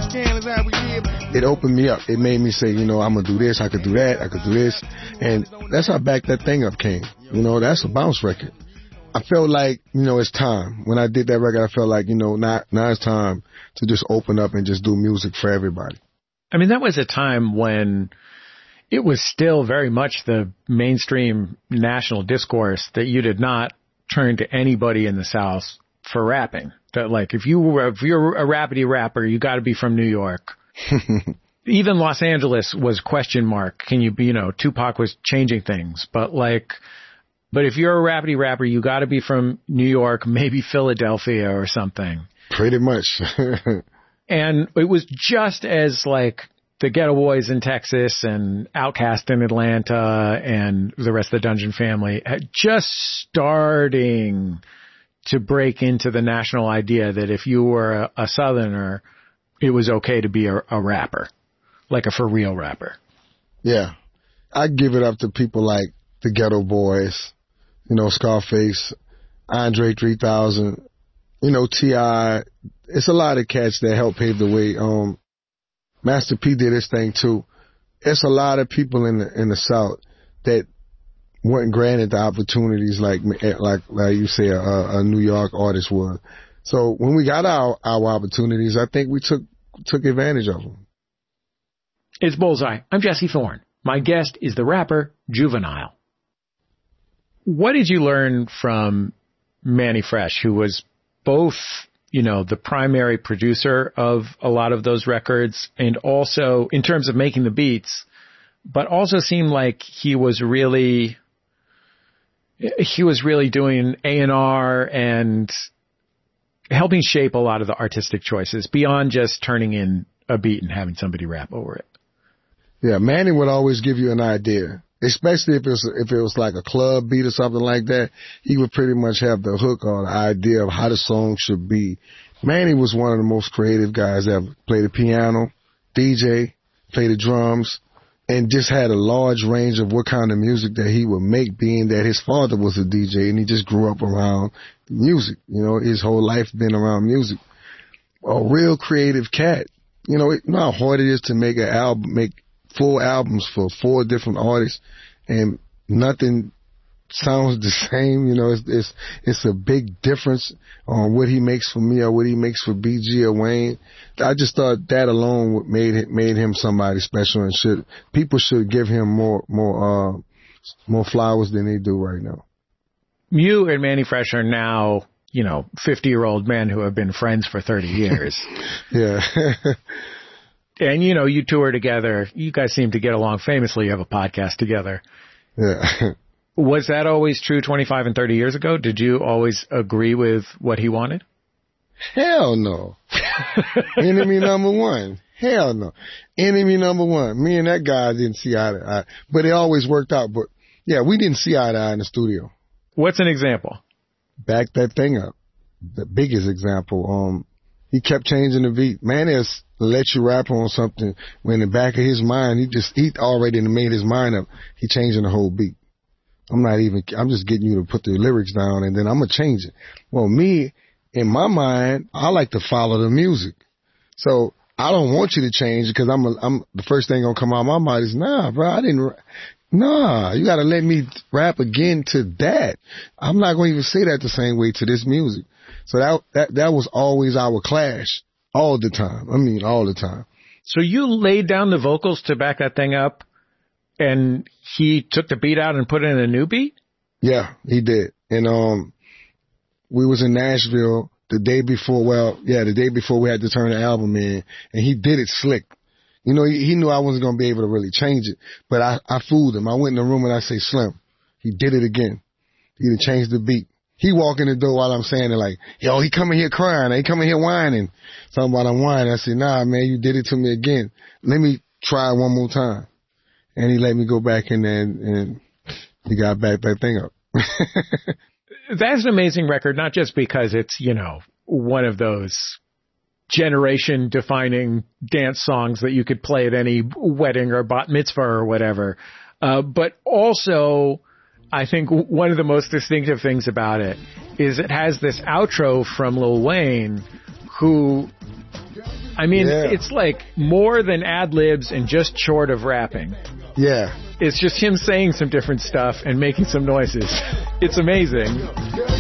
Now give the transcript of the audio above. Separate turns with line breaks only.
can, is how we live.
It opened me up. It made me say, I'm going to do this, I could do that, I could do this. And that's how Back That Thing Up came. That's a bounce record. I felt like, it's time. When I did that record, I felt like, now it's time to just open up and just do music for everybody.
I mean, that was a time when it was still very much the mainstream national discourse that you did not turn to anybody in the South for rapping. That like, if you're a rapidy rapper, you got to be from New York. Even Los Angeles was question mark. Can you be, Tupac was changing things, but if you're a rapidy rapper, you got to be from New York, maybe Philadelphia or something.
Pretty much.
And it was just as like the Ghetto Boys in Texas and Outkast in Atlanta and the rest of the Dungeon Family just starting to break into the national idea that if you were a Southerner, it was okay to be a rapper, like a for real rapper.
Yeah. I give it up to people like the Ghetto Boys, Scarface, Andre 3000, T.I. It's a lot of cats that helped pave the way. Master P did his thing too. It's a lot of people in the South that weren't granted the opportunities like you say a New York artist was. So when we got our opportunities, I think we took advantage of them.
It's Bullseye. I'm Jesse Thorne. My guest is the rapper Juvenile. What did you learn from Mannie Fresh, who was both, the primary producer of a lot of those records and also in terms of making the beats, but also seemed like he was really doing A&R and helping shape a lot of the artistic choices beyond just turning in a beat and having somebody rap over it.
Yeah, Mannie would always give you an idea, especially if it was like a club beat or something like that. He would pretty much have the hook or the idea of how the song should be. Mannie was one of the most creative guys ever. Played the piano, DJ, played the drums, and just had a large range of what kind of music that he would make, being that his father was a DJ and he just grew up around music. His whole life been around music. A real creative cat. You know how hard it is to make an album, make full albums for 4 different artists, and nothing sounds the same. It's a big difference on what he makes for me or what he makes for BG or Wayne. I just thought that alone made him somebody special, and people should give him more flowers than they do right now.
You and Mannie Fresh are now, 50-year-old men who have been friends for 30 years.
Yeah.
And, you tour together. You guys seem to get along famously. You have a podcast together.
Yeah.
Was that always true 25 and 30 years ago? Did you always agree with what he wanted?
Hell no. Enemy number one. Hell no. Enemy number one. Me and that guy didn't see eye to eye. But it always worked out. But, yeah, we didn't see eye to eye in the studio.
What's an example?
Back That Thing Up. The biggest example. He kept changing the beat. Man has let you rap on something when in the back of his mind, he already made his mind up. He changing the whole beat. I'm just getting you to put the lyrics down and then I'm going to change it. Well, me, in my mind, I like to follow the music. So I don't want you to change it because I'm the first thing going to come out of my mind is, nah, bro, you got to let me rap again to that. I'm not going to even say that the same way to this music. So that was always our clash all the time. I mean, all the time.
So you laid down the vocals to Back That Thing Up and he took the beat out and put in a new beat?
Yeah, he did. And we was in Nashville the day before we had to turn the album in, and he did it slick. He knew I wasn't going to be able to really change it, but I fooled him. I went in the room and I say, Slim, he did it again. He done changed the beat. He walk in the door while I'm saying it like, yo, he coming here crying. He coming here whining. Something about I'm whining. I said, nah, man, you did it to me again. Let me try it one more time. And he let me go back in there and he got Back That Thing Up.
That's an amazing record, not just because it's, one of those generation-defining dance songs that you could play at any wedding or bat mitzvah or whatever, but also I think one of the most distinctive things about it is it has this outro from Lil Wayne, who, I mean, it's like more than ad-libs and just short of rapping.
Yeah.
It's just him saying some different stuff and making some noises. It's amazing.